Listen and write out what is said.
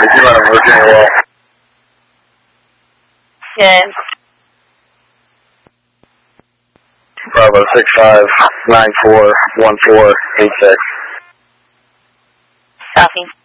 32 out of Virginia Well. Good. Bravo 65941486. Copy.